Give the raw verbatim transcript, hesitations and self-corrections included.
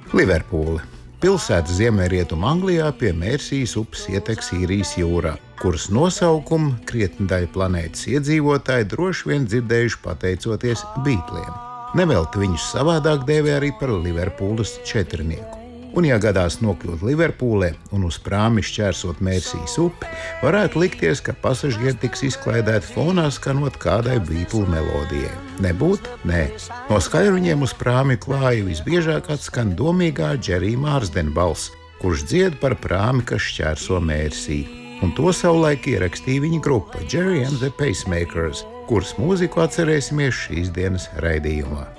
Liverpūle. Pilsēta Ziemeļrietumu Anglijā pie Mērsijas upes ietek Īrijas jūrā, kuras nosaukumu krietni daļa planētas iedzīvotāji droši vien dzirdējuši pateicoties Beatliem. Nevelti viņus savādāk dēvē arī par Liverpūles četrnieku. Un, ja gadās nokļūt Liverpūlē un uz prāmi šķērsot Mērsijas upi, varētu likties, ka pasažieri tiks izklaidēti fonā skanot kādai Beatlu melodijai. Nebūt? Nē. No skaļruņiem uz prāmi klāja visbiežāk atskan domīgā Džerija Mārsdena balss, kurš dzied par prāmi, kas šķērso Mērsiju. Un to savulaik ierakstīja viņa grupa Gerry and the Pacemakers, kuras mūziku atcerēsimies šīs dienas raidījumā.